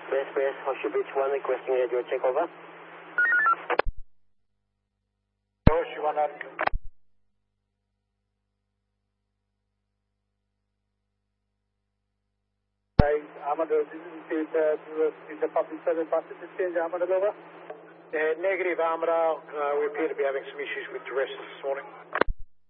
Express, Horseshoe Beach 1 requesting radio check over. Horseshoe 1 on. Amador, this is the public service passenger change, Amador over? Negative, Amador. We appear to be having some issues with duress this morning.